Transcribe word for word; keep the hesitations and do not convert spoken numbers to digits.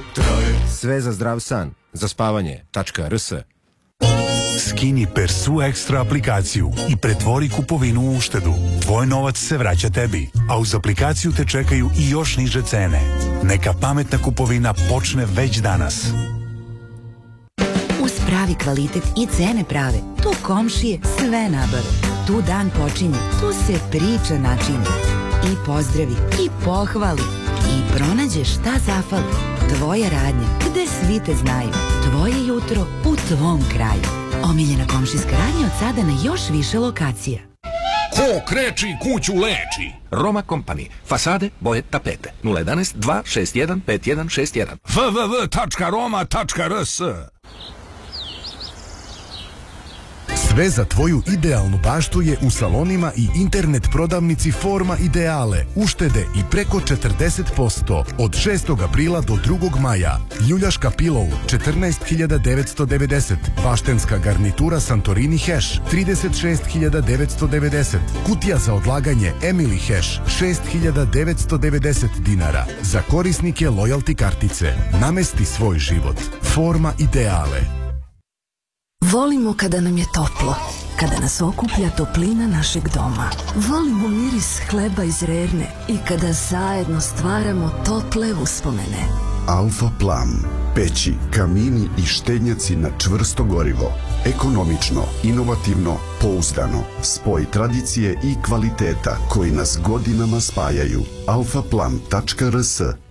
Sve za zdrav san. Za spavanje.rs. Skini Persu Extra aplikaciju i pretvori kupovinu u uštedu. Tvoj novac se vraća tebi, a uz aplikaciju te čekaju i još niže cene. Neka pametna kupovina počne već danas. Uz pravi kvalitet i cene prave, tu komšije sve nabave. Tu dan počinje, tu se priča načinje. I pozdravi, i pohvali, i pronađeš šta zafali. Tvoja radnja, gde svi te znaju. Tvoje jutro u tvom kraju. Omiljena komšijska radnja od sada na još više lokacija. Ko kreči kuću leči. Roma Company. Fasade, boje, tapete. nula jedan dva šest jedan pet jedan šest jedan. w w w tačka roma tačka r s. Sve za tvoju idealnu baštu je u salonima i internet prodavnici Forma Ideale. Uštede i preko četrdeset posto od šestog aprila do drugog maja. Ljuljaška pilou četrnaest hiljada devetsto devedeset. Baštenska garnitura Santorini Hash trideset šest hiljada devetsto devedeset. Kutija za odlaganje Emily Hash šest hiljada devetsto devedeset dinara. Za korisnike lojalty kartice. Namesti svoj život. Forma Ideale. Volimo kada nam je toplo, kada nas okuplja toplina našeg doma. Volimo miris hleba iz Rerne i kada zajedno stvaramo tople uspomene. Alfa Plan. Peći, kamini i štednjaci na čvrsto gorivo. Ekonomično, inovativno, pouzdano. Spoj tradicije i kvaliteta koji nas godinama spajaju. alfa plan tačka r s.